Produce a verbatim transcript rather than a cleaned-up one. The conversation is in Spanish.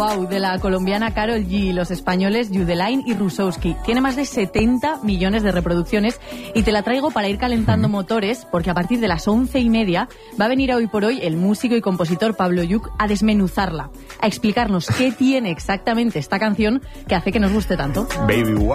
Wow, de la colombiana Karol G, los españoles Yudelain y Rusowski. Tiene más de setenta millones de reproducciones y te la traigo para ir calentando motores, porque a partir de las once y media va a venir a Hoy por Hoy el músico y compositor Pablo Lluch a desmenuzarla, a explicarnos qué tiene exactamente esta canción que hace que nos guste tanto. Baby